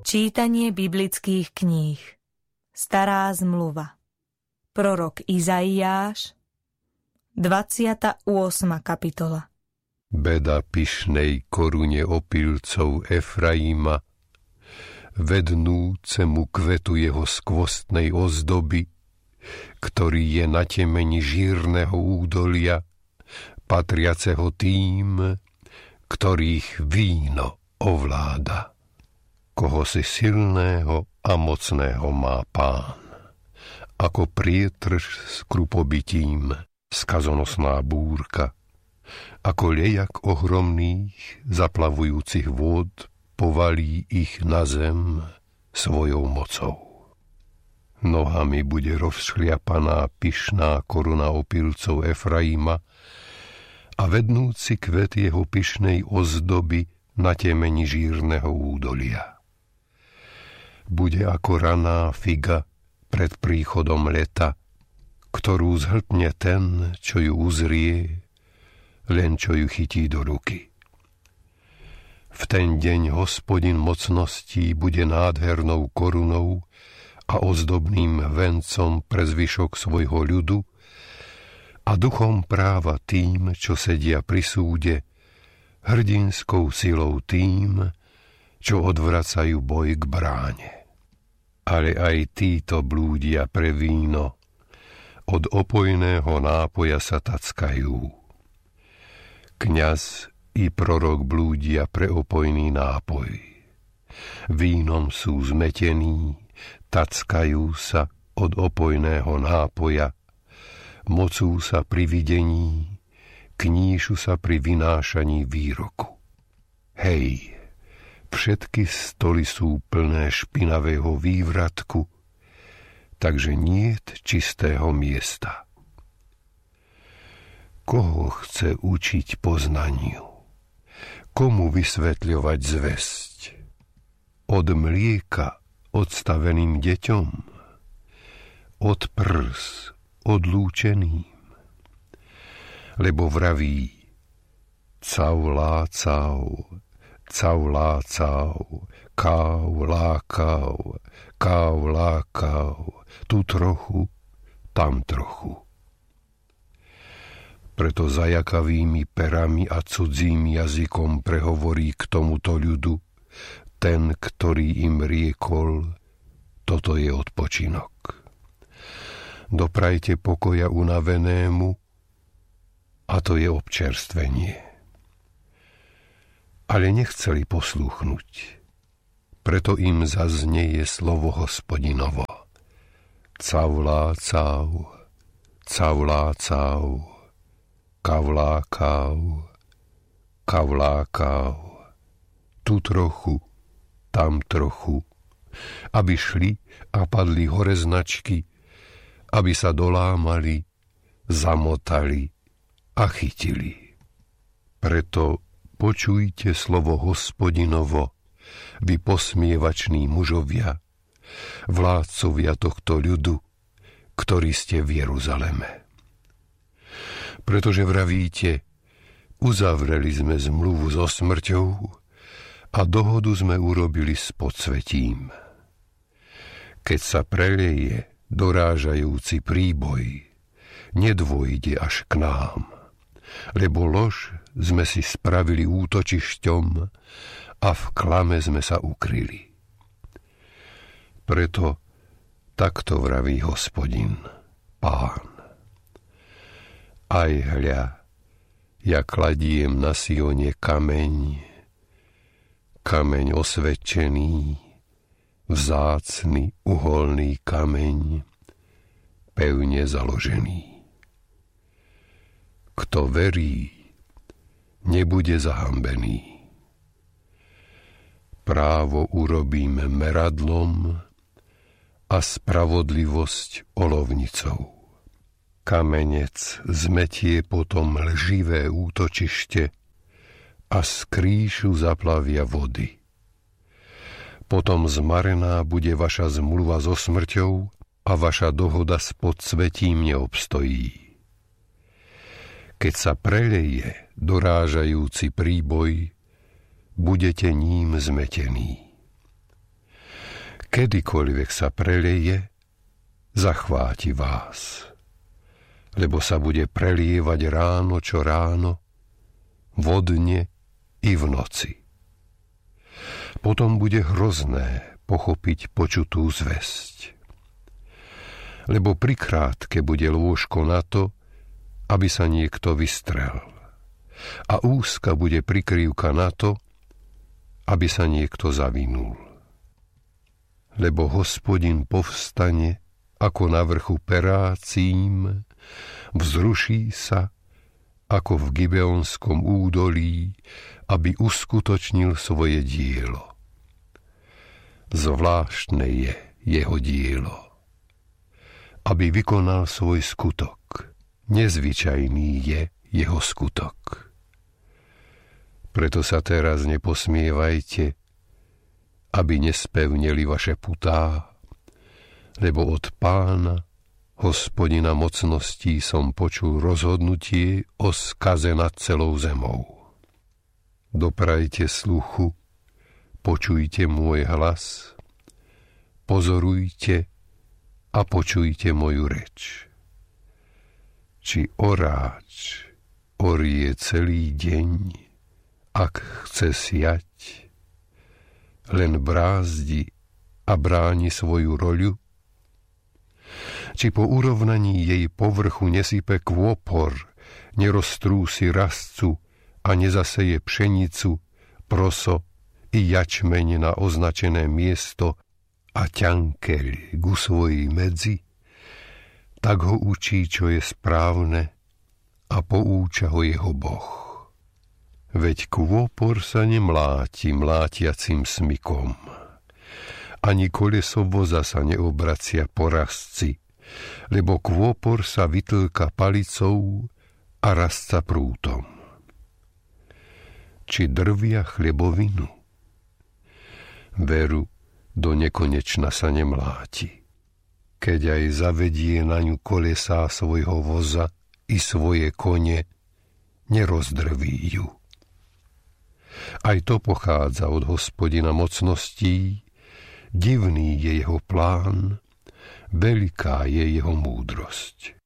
Čítanie biblických kníh. Stará zmluva. Prorok Izaiáš, 28. kapitola. Beda pyšnej korune opilcov Efraima, vednúcemu kvetu jeho skvostnej ozdoby, ktorý je na temeni žírneho údolia, patriaceho tým, ktorých víno ovláda. Koho si silného a mocného má Pán, ako prietrž s krupobitím, skazonosná búrka, ako lejak ohromných zaplavujúcich vôd povalí ich na zem svojou mocou. Nohami bude rozšliapaná pyšná koruna opilcov Efraima a vednúci kvet jeho pyšnej ozdoby na temeni žírneho údolia. Bude ako raná figa pred príchodom leta, ktorú zhltne ten, čo ju uzrie, len čo ju chytí do ruky. V ten deň Hospodin mocností bude nádhernou korunou a ozdobným vencom pre zvyšok svojho ľudu a duchom práva tým, čo sedia pri súde, hrdinskou silou tým, čo odvracajú boj k bráne. Ale aj títo blúdia pre víno, od opojného nápoja sa tackajú. Kňaz i prorok blúdia pre opojný nápoj. Vínom sú zmetení, tackajú sa od opojného nápoja, mocú sa pri videní, kníšu sa pri vynášaní výroku. Hej! Všetky stoly sú plné špinavého vývratku, takže niet čistého miesta. Koho chce učiť poznaniu? Komu vysvetľovať zvesť? Od mlieka odstaveným deťom? Od prs odlúčeným? Lebo vraví cau lácau, cau lácau, kau lákau, kau lákau, tu trochu, tam trochu. Preto zajakavými perami a cudzím jazykom prehovorí k tomuto ľudu ten, ktorý im riekol, toto je odpočinok. Doprajte pokoja unavenému, a to je občerstvenie. Ale nechceli poslúchnuť. Preto im zaznieje slovo Hospodinovo. Cavlácau, cavlácau, kavlákau, kavlákau, tu trochu, tam trochu, aby šli a padli hore značky, aby sa dolámali, zamotali a chytili. Preto počujte slovo Hospodinovo, vy posmievační mužovia, vládcovia tohto ľudu, ktorí ste v Jeruzaleme. Pretože vravíte, uzavreli sme zmluvu so smrťou a dohodu sme urobili s podsvetím. Keď sa preleje dorážajúci príboj, nedôjde až k nám, lebo lož sme si spravili útočišťom a v klame sme sa ukryli. Preto takto vraví Hospodin, Pán. Aj hľa, ja kladiem na Sione kameň, kameň osvedčený, vzácny uholný kameň, pevne založený. Kto verí, nebude zahambený. Právo urobím meradlom a spravodlivosť olovnicou. Kamenec zmetie potom lživé útočište a z kríšu zaplavia vody. Potom zmarená bude vaša zmluva so smrťou a vaša dohoda s podsvetím neobstojí. Keď sa preleje dorážajúci príboj, budete ním zmetení. kedykoľvek sa preleje, zachváti vás, lebo sa bude prelievať ráno čo ráno, vodne i v noci. Potom bude hrozné pochopiť počutú zvesť. Lebo prikrátke bude lôžko na to, aby sa niekto vystrel. A úzka bude prikrývka na to, aby sa niekto zavinul. Lebo Hospodin povstane ako na vrchu Perácím, vzruší sa ako v Gibeonskom údolí, aby uskutočnil svoje dielo. Zvláštne je jeho dielo, aby vykonal svoj skutok. Nezvyčajný je jeho skutok. Preto sa teraz neposmievajte, aby nespevneli vaše putá, lebo od Pána, Hospodina mocností, som počul rozhodnutie o skaze nad celou zemou. Doprajte sluchu, počujte môj hlas, pozorujte a počujte moju reč. Či oráč orie celý deň, ak chce siať, len brázdi a bráni svoju roľu? Či po urovnaní jej povrchu nesype kôpor, neroztrúsi rastcu a nezaseje pšenicu, proso i jačmeň na označené miesto a ťankeľ ku svojej medzi, tak ho učí, čo je správne, a poúča ho jeho Boh. Veď kôpor sa nemláti mlátiacim smykom, ani koleso voza sa neobracia po rastci, lebo kôpor sa vytlka palicou a rastca prútom. Či drvia chlebovinu? Veru, do nekonečna sa nemláti, keď aj zavedie na ňu kolesá svojho voza i svoje kone, nerozdrví ju. Aj to pochádza od Hospodina mocností, divný je jeho plán, veľká je jeho múdrosť.